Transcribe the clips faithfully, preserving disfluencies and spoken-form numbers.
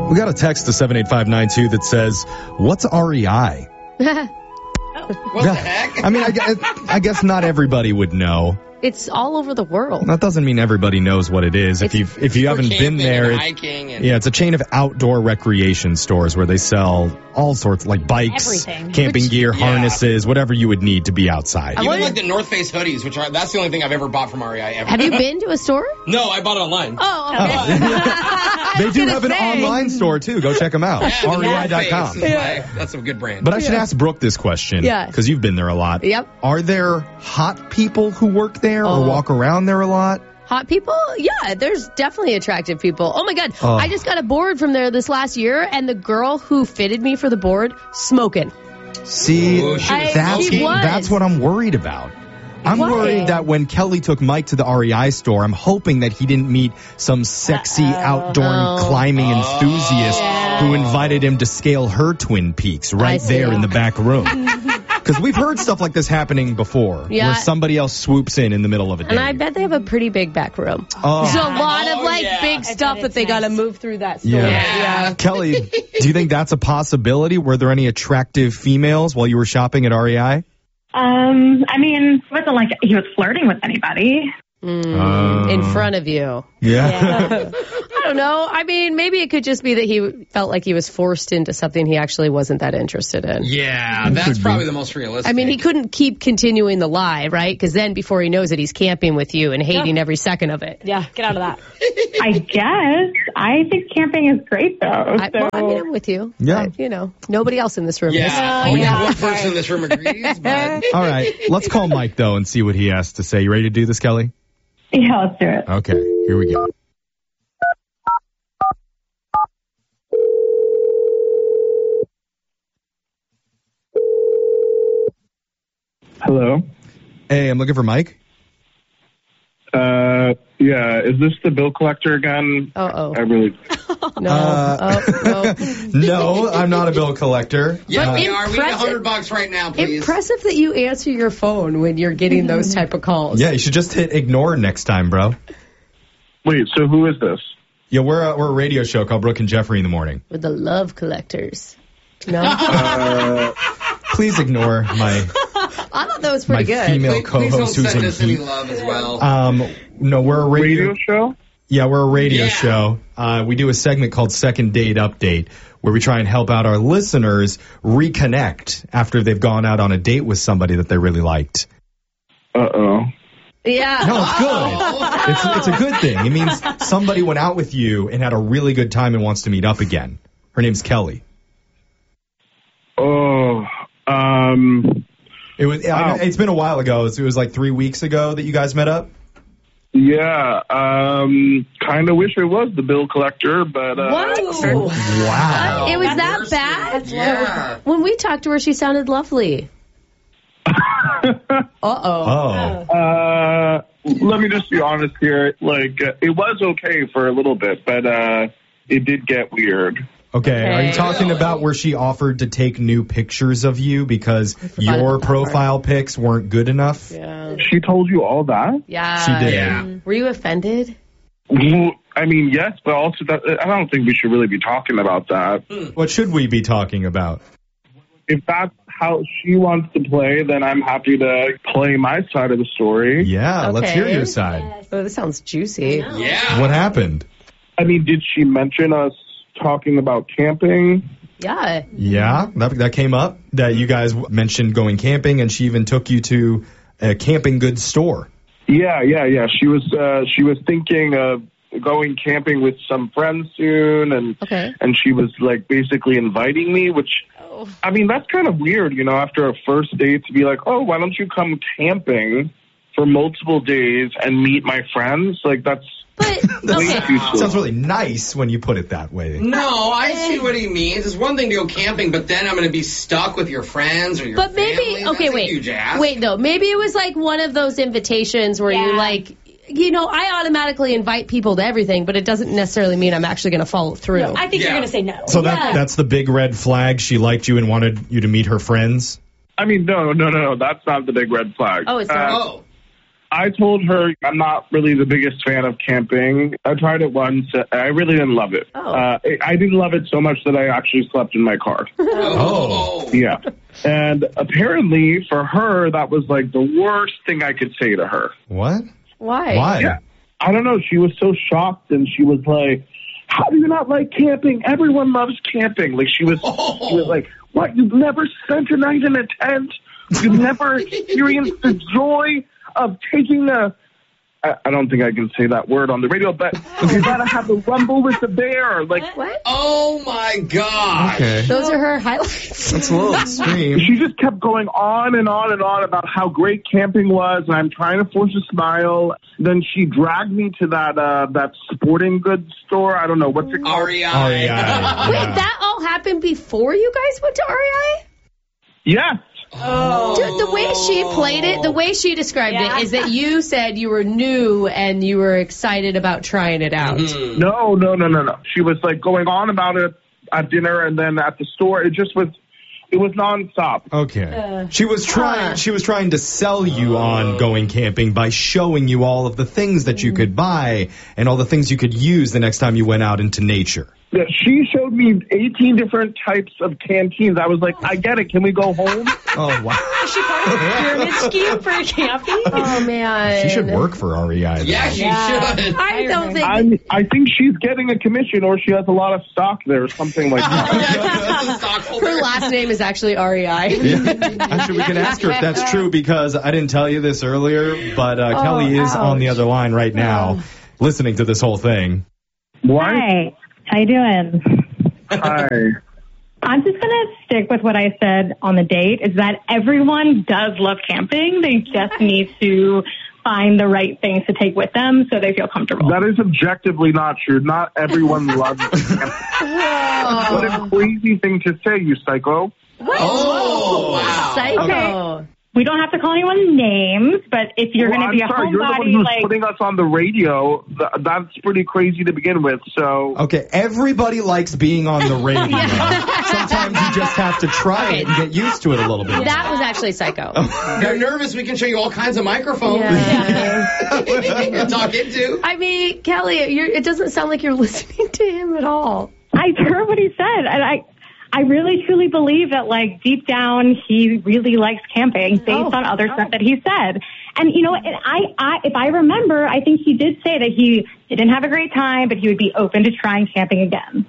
We got a text to seven eight five nine two that says, what's R E I? What the heck? I mean, I guess, I guess not everybody would know. It's all over the world. That doesn't mean everybody knows what it is. If It's you if you haven't been there, and it- hiking and yeah, it's a chain of outdoor recreation stores where they sell all sorts, like bikes, Everything. camping Which- gear, Yeah. harnesses, whatever you would need to be outside. even wonder- like the North Face hoodies, which are that's the only thing I've ever bought from R E I ever. Have you been to a store? No, I bought it online. Oh, okay. They do gonna have an say. online store too. Go check them out. Yeah, R E I dot North com. Face is my- that's a good brand. But I should ask Brooke this question. Yeah. Because you've been there a lot. Yep. Are there hot people who work there Oh. or walk around there a lot? Hot people? Yeah, there's definitely attractive people. Oh my God. Oh. I just got a board from there this last year, and the girl who fitted me for the board, smoking. See, Ooh, she was that's, smoking? was. that's what I'm worried about. I'm Why? worried that when Kelly took Mike to the R E I store, I'm hoping that he didn't meet some sexy outdoor Oh. climbing enthusiast Yeah. who invited him to scale her Twin Peaks right see. there in the back room. Because we've heard stuff like this happening before, Yeah. where somebody else swoops in in the middle of a day. And I bet they have a pretty big back room. Oh. There's a lot of Oh, like yeah. big I stuff bet that it's they got to nice. move through that store. Yeah. Yeah. Kelly, do you think that's a possibility? Were there any attractive females while you were shopping at R E I? Um, I mean, it wasn't like he was flirting with anybody. Mm, Oh. in front of you. Yeah. I don't know. I mean, maybe it could just be that he felt like he was forced into something he actually wasn't that interested in. Yeah, that's probably the most realistic. I mean, he couldn't keep continuing the lie, right? Because then before he knows it, he's camping with you and hating every second of it. Yeah, get out of that. I guess. I think camping is great, though. I, so. well, I mean, I'm with you. Yeah. But, you know, nobody else in this room is. Yeah, No, only yeah. one person in this room agrees, but All right. Let's call Mike, though, and see what he has to say. You ready to do this, Kelly? Yeah, let's do it. Okay. Here we go. Hello. Hey, I'm looking for Mike. Uh, yeah. Is this the bill collector again? Uh-oh. I really. No. Uh, oh, no. No, I'm not a bill collector. yeah, But we are. We need a impressive- hundred bucks right now, please. Impressive that you answer your phone when you're getting those type of calls. Yeah, you should just hit ignore next time, bro. Wait. So who is this? Yeah, we're a, we're a radio show called Brooke and Jeffrey in the Morning. With the love collectors. No? Uh, Please ignore my I thought that was my pretty good. female Please, please don't co-host who's send in us any heat. love as well. Um, no, we're a radio. radio show. Yeah, we're a radio Yeah. show. Uh, we do a segment called Second Date Update, where we try and help out our listeners reconnect after they've gone out on a date with somebody that they really liked. Uh oh. Yeah. No, it's good. It's, it's a good thing. It means somebody went out with you and had a really good time and wants to meet up again. Her name's Kelly. Oh. Um. It was. Wow. It's been a while ago. It was like three weeks ago that you guys met up. Yeah. Um. Kind of wish it was the bill collector, but. Uh, Whoa. Wow. It was That's that worse. bad? Yeah. When we talked to her, she sounded lovely. Uh-oh. Oh. Uh, let me just be honest here. Like, uh, it was okay for a little bit, but uh, it did get weird. Okay. Are you Okay. talking about where she offered to take new pictures of you because your about that profile pics weren't good enough? Yeah. She told you all that? Yeah. She did. Yeah. Were you offended? Well, I mean, yes, but also that, I don't think we should really be talking about that. What should we be talking about? If that's how she wants to play, then I'm happy to play my side of the story. Yeah, let's hear Okay. your side. Oh, this sounds juicy. Yeah. What happened? I mean, did she mention us talking about camping? Yeah. Yeah, that, that came up, that you guys mentioned going camping, and she even took you to a camping goods store. Yeah, yeah, yeah. She was uh, she was thinking of going camping with some friends soon, and Okay. and she was like basically inviting me, which Oh. I mean that's kind of weird, you know, after a first date to be like, oh, why don't you come camping for multiple days and meet my friends? Like that's But, way okay. too soon. Sounds really nice when you put it that way. No, I see what he means. It's one thing to go camping, but then I'm going to be stuck with your friends or your But maybe, family. okay, That's a wait. huge ask. Wait, though. Maybe it was like one of those invitations where you Yeah. like, you know, I automatically invite people to everything, but it doesn't necessarily mean I'm actually going to follow through. I think Yeah. you're going to say no. So that Yeah. that's the big red flag. She liked you and wanted you to meet her friends. I mean, no, no, no, no. That's not the big red flag. Oh, it's not. Uh, Oh. I told her I'm not really the biggest fan of camping. I tried it once. I really didn't love it. Oh. Uh, I didn't love it so much that I actually slept in my car. Oh. Yeah. And apparently for her, that was like the worst thing I could say to her. What? Why? Why? Yeah. I don't know. She was so shocked, and she was like, how do you not like camping? Everyone loves camping. Like, she was, Oh. she was like, what? You've never spent a night in a tent? You've never experienced the joy of taking a, I, I don't think I can say that word on the radio, but you gotta have the rumble with the bear. Like, What? Oh my God. Okay. Those are her highlights. That's a little extreme. she just kept going on and on and on about how great camping was, and I'm trying to force a smile. Then she dragged me to that uh, that sporting goods store. I don't know, what's it called? R E I. R E I. Wait, Yeah. that all happened before you guys went to R E I? Yes. Oh. Dude, the way she played it, the way she described Yeah. it, is that you said you were new and you were excited about trying it out. Mm. No, no, no, no, no. She was like going on about it at dinner and then at the store. It just was, it was nonstop. Okay. She was trying huh. she was trying to sell you on going camping by showing you all of the things that you could buy and all the things you could use the next time you went out into nature. Yeah, she showed me eighteen different types of canteens. I was like, I get it. Can we go home? Oh, wow. Is she part of the pyramid scheme for camping? Oh, man. She should work for R E I. then. Yeah, she Yeah. should. I don't think... I'm, I think she's getting a commission, or she has a lot of stock there, or something like that. That's a stockholder. Her last name is actually R E I. Yeah. Actually, we can ask her if that's true because I didn't tell you this earlier, but uh, Oh, Kelly is ouch. on the other line right now listening to this whole thing. Why? Hi. How you doing? Hi. I'm just going to stick with what I said on the date, is that everyone does love camping. They just need to find the right things to take with them so they feel comfortable. That is objectively not true. Not everyone loves camping. What a crazy thing to say, you psycho. Oh, wow. Psycho. Okay. We don't have to call anyone names, but if you're Well, going to be I'm a sorry, you're the one homebody, who's like... putting us on the radio. Th- That's pretty crazy to begin with. So Okay, everybody likes being on the radio. Sometimes you just have to try it and get used to it a little bit. That was actually psycho. You're nervous. We can show you all kinds of microphones. Yeah. you can talk into. I mean, Kelly, you're, it doesn't sound like you're listening to him at all. I heard what he said, and I, I really truly believe that, like, deep down, he really likes camping based Oh, on other oh. stuff that he said. And you know, and I, I, if I remember, I think he did say that he didn't have a great time, but he would be open to trying camping again.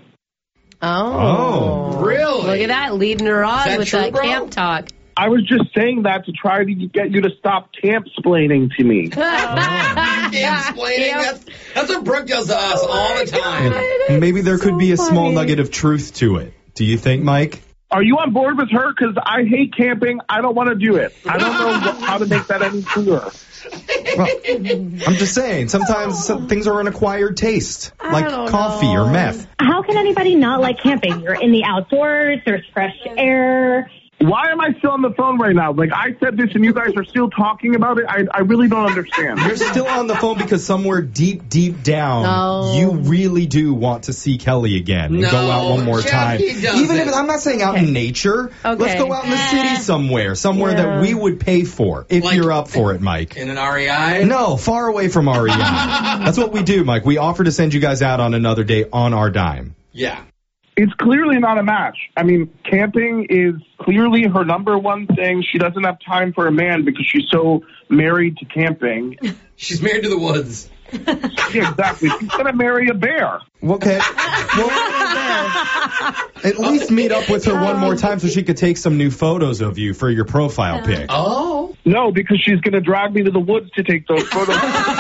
Oh. Oh. Really? Look at that, leading her on that with true, that bro? camp talk. I was just saying that to try to get you to stop camp-splaining to me. Explaining. That's, that's what Brooke does to us all the time. Maybe there could be a small funny. nugget of truth to it. Do you think, Mike? Are you on board with her? Because I hate camping. I don't want to do it. I don't know what, how to make that any clearer. Well, I'm just saying, sometimes some things are an acquired taste, like don't coffee know. or meth. How can anybody not like camping? You're in the outdoors, there's fresh air. Why am I still on the phone right now? Like, I said this and you guys are still talking about it? I, I really don't understand. You're still on the phone because somewhere deep, deep down, No. you really do want to see Kelly again and No, go out one more Jeff, time. he doesn't. Even if I'm not saying out in nature, let's Okay. go out in the city somewhere, somewhere Yeah. that we would pay for if Like- you're up for it, Mike. In an R E I? No, far away from R E I. That's what we do, Mike. We offer to send you guys out on another day on our dime. Yeah. It's clearly not a match. I mean, camping is clearly her number one thing. She doesn't have time for a man because she's so married to camping. She's married to the woods. Yeah, exactly. She's going to marry a bear. Okay. Well, at least meet up with her one more time so she could take some new photos of you for your profile pic. Oh. No, because she's going to drag me to the woods to take those photos.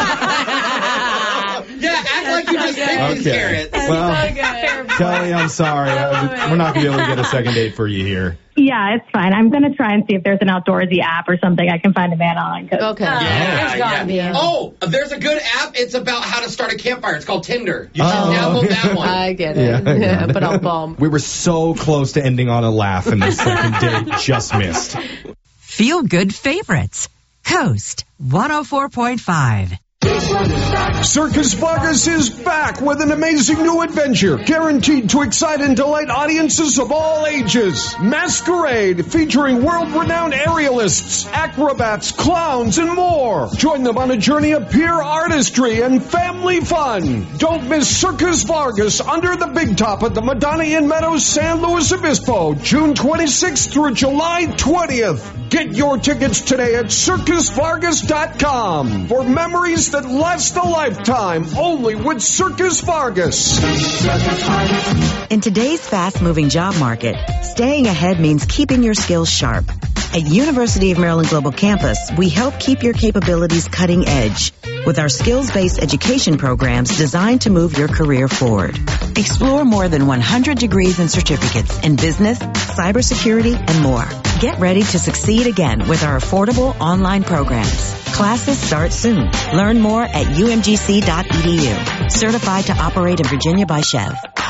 Yeah, act like you just picked these Okay. carrots. Well, Kelly, I'm sorry. I- We're not going to be able to get a second date for you here. Yeah, it's fine. I'm going to try and see if there's an outdoorsy app or something I can find a man on. 'cause- Okay. Yeah, gotta yeah. be. Oh, there's a good app. It's about how to start a campfire. It's called Tinder. You should Oh. download that one. I get Yeah, it. I Yeah, got it. but I'll bomb. We were so close to ending on a laugh, and the second date just missed. Feel good favorites. Coast one oh four point five. Circus Vargas is back with an amazing new adventure, guaranteed to excite and delight audiences of all ages. Masquerade, featuring world-renowned aerialists, acrobats, clowns, and more. Join them on a journey of pure artistry and family fun. Don't miss Circus Vargas under the big top at the Madonna Inn Meadows, San Luis Obispo, June twenty-sixth through July twentieth. Get your tickets today at circus vargas dot com for memories that last a lifetime, only with Circus Vargas. In today's fast-moving job market, staying ahead means keeping your skills sharp. At University of Maryland Global Campus, we help keep your capabilities cutting edge with our skills-based education programs designed to move your career forward. Explore more than one hundred degrees and certificates in business, cybersecurity, and more. Get ready to succeed again with our affordable online programs. Classes start soon. Learn more at u m g c dot e d u. Certified to operate in Virginia by Chev.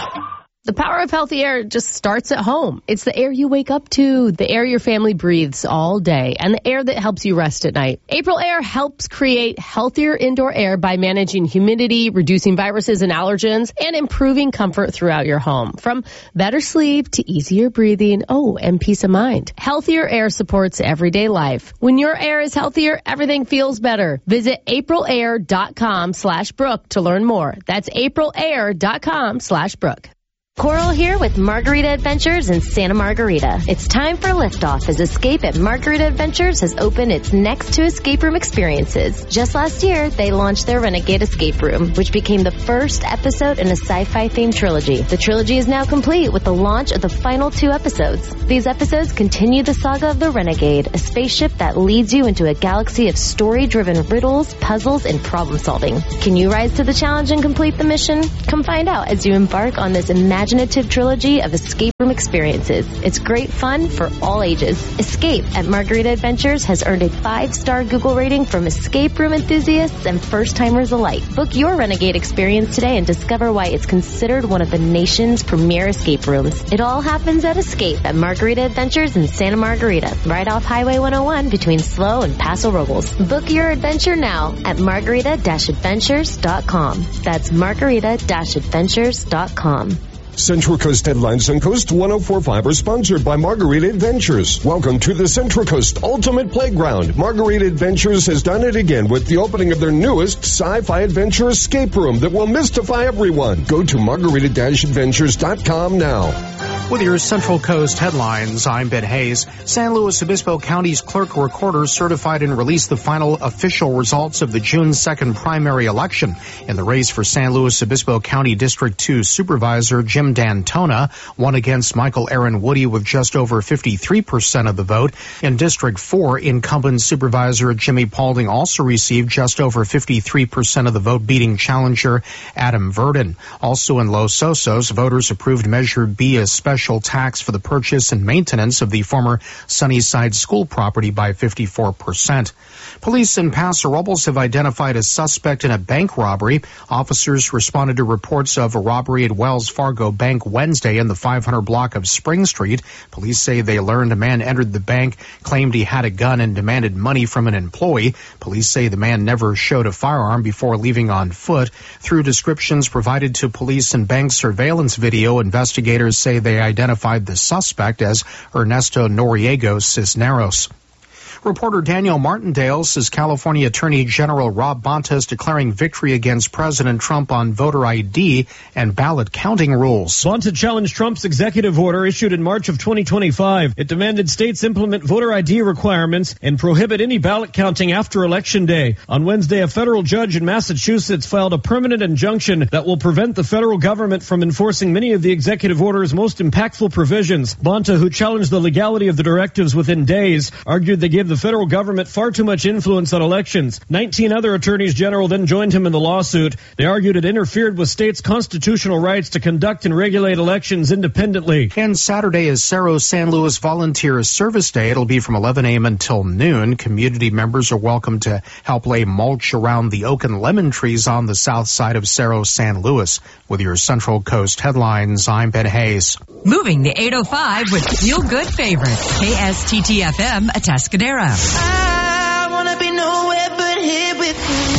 The power of healthy air just starts at home. It's the air you wake up to, the air your family breathes all day, and the air that helps you rest at night. April Air helps create healthier indoor air by managing humidity, reducing viruses and allergens, and improving comfort throughout your home. From better sleep to easier breathing, oh, and peace of mind. Healthier air supports everyday life. When your air is healthier, everything feels better. Visit april air dot com slash Brooke to learn more. That's april air dot com slash Brooke. Coral here with Margarita Adventures in Santa Margarita. It's time for liftoff as Escape at Margarita Adventures has opened its Next to Escape Room experiences. Just last year, they launched their Renegade Escape Room, which became the first episode in a sci-fi themed trilogy. The trilogy is now complete with the launch of the final two episodes. These episodes continue the saga of the Renegade, a spaceship that leads you into a galaxy of story-driven riddles, puzzles, and problem solving. Can you rise to the challenge and complete the mission? Come find out as you embark on this imaginative imaginative trilogy of escape room experiences. It's great fun for all ages. Escape at Margarita Adventures has earned a five-star Google rating from escape room enthusiasts and first-timers alike. Book your Renegade experience today and discover why it's considered one of the nation's premier escape rooms. It all happens at Escape at Margarita Adventures in Santa Margarita, right off Highway one oh one between Slow and Paso Robles. Book your adventure now at margarita adventures dot com. That's margarita adventures dot com. Central Coast Headlines on Coast one oh four point five are sponsored by Margarita Adventures. Welcome to the Central Coast Ultimate Playground. Margarita Adventures has done it again with the opening of their newest sci-fi adventure escape room that will mystify everyone. Go to margarita adventures dot com now. With your Central Coast Headlines, I'm Ben Hayes. San Luis Obispo County's clerk recorder certified and released the final official results of the June second primary election. In the race for San Luis Obispo County District two Supervisor Jim D'Antona won against Michael Aaron Woody with just over fifty-three percent of the vote. In District four, incumbent Supervisor Jimmy Paulding also received just over fifty-three percent of the vote, beating challenger Adam Verdon. Also in Los Osos, voters approved Measure B, a special tax for the purchase and maintenance of the former Sunnyside School property by fifty-four percent. Police in Paso Robles have identified a suspect in a bank robbery. Officers responded to reports of a robbery at Wells Fargo Bank Wednesday in the five hundred block of Spring Street. Police say they learned a man entered the bank, claimed he had a gun, and demanded money from an employee. Police say the man never showed a firearm before leaving on foot. Through descriptions provided to police and bank surveillance video, investigators say they identified the suspect as Ernesto Noriego Cisneros. Reporter Daniel Martindale says California Attorney General Rob Bonta is declaring victory against President Trump on voter I D and ballot counting rules. Bonta challenged Trump's executive order issued in March of twenty twenty-five. It demanded states implement voter I D requirements and prohibit any ballot counting after Election Day. On Wednesday, a federal judge in Massachusetts filed a permanent injunction that will prevent the federal government from enforcing many of the executive order's most impactful provisions. Bonta, who challenged the legality of the directives within days, argued they gave the federal government far too much influence on elections. nineteen other attorneys general then joined him in the lawsuit. They argued it interfered with states' constitutional rights to conduct and regulate elections independently. And Saturday is Cerro San Luis Volunteer Service Day. It'll be from eleven a.m. until noon. Community members are welcome to help lay mulch around the oak and lemon trees on the south side of Cerro San Luis. With your Central Coast Headlines, I'm Ben Hayes. Moving the eight oh five with Feel Good favorites. K S T T F M, Atascadero. I wanna be nowhere but here with you now.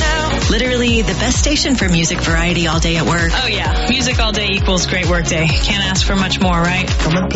Literally the best station for music variety all day at work. Oh yeah, music all day equals great work day. Can't ask for much more, right?